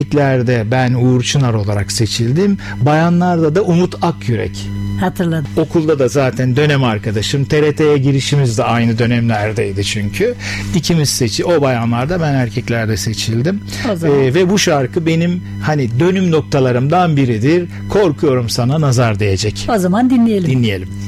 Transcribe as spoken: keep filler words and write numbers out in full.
Erkeklerde ben Uğur Çınar olarak seçildim. Bayanlarda da Umut Akyürek. Hatırladım. Okulda da zaten dönem arkadaşım. T R T'ye girişimiz de aynı dönemlerdeydi çünkü. İkimiz seçi. O bayanlarda, ben erkeklerde seçildim. Ee, ve bu şarkı benim hani dönüm noktalarımdan biridir. Korkuyorum sana nazar değecek. O zaman dinleyelim. Dinleyelim.